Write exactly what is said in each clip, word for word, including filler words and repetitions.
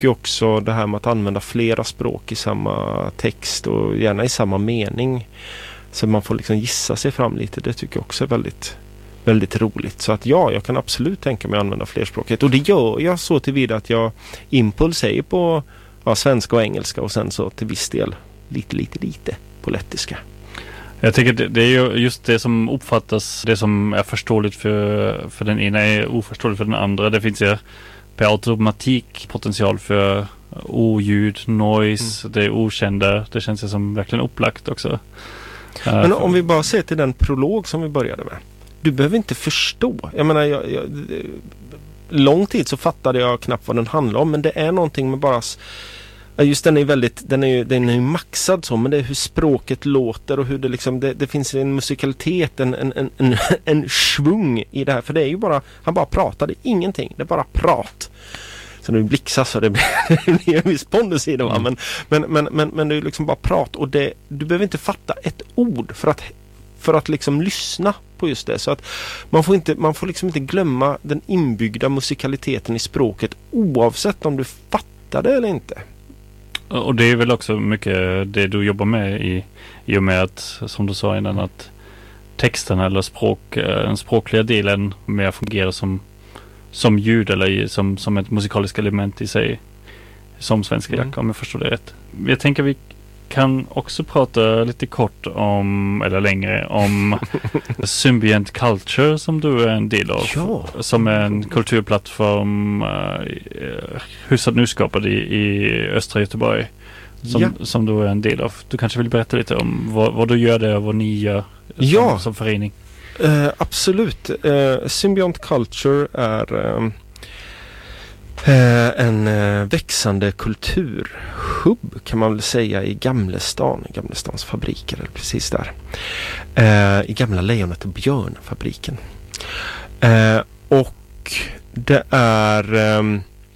mycket också det här med att använda flera språk i samma text och gärna i samma mening. Så man får liksom gissa sig fram lite. Det tycker jag också är väldigt, väldigt roligt. Så att ja, jag kan absolut tänka mig att använda flerspråkighet. Och det gör jag så tillvida att jag impuls är på ja, svenska och engelska och sen så till viss del lite, lite, lite på lettiska. Jag tycker det, det är ju just det som uppfattas, det som är förståeligt för, för den ena är oförståeligt för den andra. Det finns ju per automatik potential för oljud, noise, mm. det är okända. Det känns ju som verkligen upplagt också. Men om vi bara ser till den prolog som vi började med. Du behöver inte förstå. Jag menar, jag, jag, lång tid så fattade jag knappt vad den handlar om. Men det är någonting med bara... Just den är väldigt, den är ju, den är ju maxad så, men det är hur språket låter och hur det liksom, det, det finns en musikalitet, en, en, en, en, en svung i det här. För det är ju bara, han bara pratar, det är ingenting, det är bara prat. Så det blixas så det blir, det blir en viss pondus i det, va? Men, men, men, men, men det är liksom bara prat och det, du behöver inte fatta ett ord för att, för att liksom lyssna på just det. Så att man får inte, man får liksom inte glömma den inbyggda musikaliteten i språket oavsett om du fattar det eller inte. Och det är väl också mycket det du jobbar med i, i och med att, som du sa innan, att texten eller språk, den språkliga delen mer fungerar som, som ljud eller som, som ett musikaliskt element i sig, som svenska jacka, mm. om jag förstår det rätt. Jag tänker vi kan också prata lite kort om, eller längre, om Symbiont Culture som du är en del av. Ja. Som är en kulturplattform uh, hyfsat nyskapad i, i östra Göteborg. Som, ja. som du är en del av. Du kanske vill berätta lite om vad, vad du gör där och vad ni gör som, ja. som förening. Uh, absolut. Uh, Symbiont Culture är... Uh, Eh, en eh, växande kulturhubb kan man väl säga i Gamlestan, i Gamlestans fabriker eller precis där. Eh, I gamla Lejonet och Björnfabriken. Eh, och det är eh,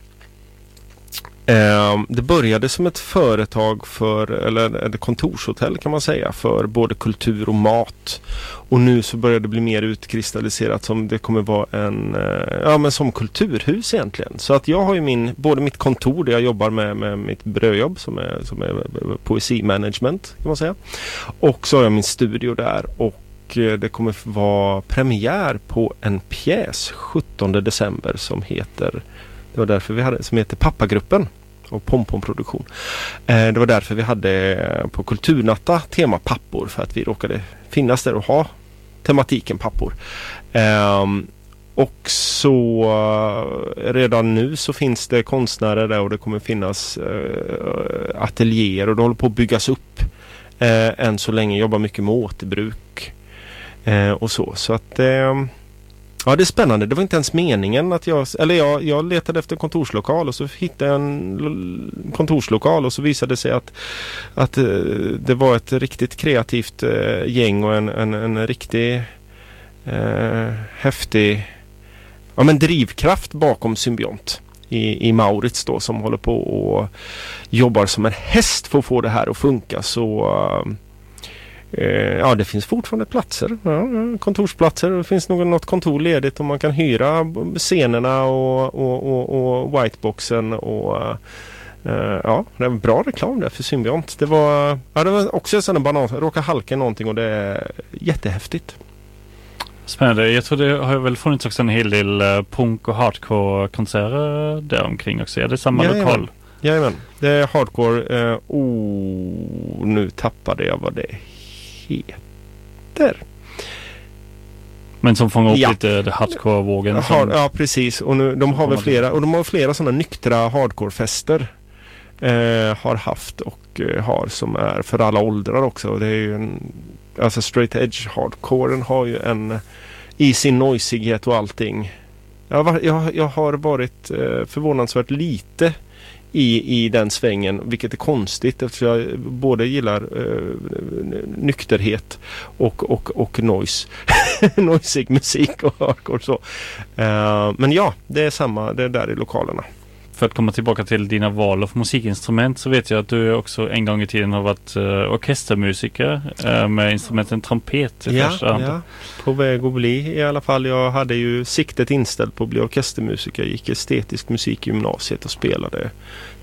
eh, det började som ett företag för, eller ett kontorshotell kan man säga, för både kultur och mat. Och nu så börjar det bli mer utkristalliserat som det kommer vara en, ja men som kulturhus egentligen. Så att jag har ju min, både mitt kontor där jag jobbar med, med mitt brödjobb som är, som är poesimanagement kan man säga. Och så har jag min studio där och det kommer vara premiär på en pjäs sjuttonde december som heter, det var därför vi hade, som heter Pappagruppen. Och pompomproduktion. Eh, det var därför vi hade på Kulturnatta tema pappor, för att vi råkade finnas där och ha tematiken pappor. Eh, och så eh, redan nu så finns det konstnärer där och det kommer finnas eh, ateljéer och det håller på att byggas upp. Eh, än så länge jobbar mycket med återbruk eh, och så. Så att eh, ja, det är spännande. Det var inte ens meningen att jag... Eller jag, jag letade efter en kontorslokal och så hittade jag en kontorslokal och så visade det sig att, att det var ett riktigt kreativt gäng och en, en, en riktig eh, häftig ja, men drivkraft bakom Symbiont i, i Maurits då, som håller på och jobbar som en häst för att få det här att funka. Så... ja, det finns fortfarande platser, ja, kontorsplatser. Det finns nog något kontor ledigt och man kan hyra scenerna och, och, och, och whiteboxen och uh, ja, det var bra reklam där för Symbiont. Det var, ja, det var också en sån banan, råkar halka någonting och det är jättehäftigt. Spännande. Jag tror det har väl funnits också en hel del uh, punk och hardcore-konserter där omkring också. Är det samma Jajamän. lokal? Jajamän, det är hardcore. Uh, oh, nu tappade jag vad det heter. Men som fångar upp ja. lite det hardcore-vågen. Som... Ja, precis. Och nu, de har väl flera, och de har flera sådana nyktra hardcore-fester eh, har haft och eh, har som är för alla åldrar också. Och det är ju en, alltså straight edge hardcoren har ju en i sin noisighet och allting. Jag, jag, jag har varit eh, förvånansvärt lite I, i den svängen, vilket är konstigt eftersom jag både gillar eh, nykterhet och, och, och noise noisig musik och hardcore så. Eh, men ja, det är samma, det är där i lokalerna. för att komma tillbaka till dina val av musikinstrument, så vet jag att du också en gång i tiden har varit uh, orkestermusiker uh, med instrumenten trumpet i ja, första hand. Ja, på väg att bli i alla fall. Jag hade ju siktet inställt på att bli orkestermusiker. Jag gick estetisk musik i gymnasiet och spelade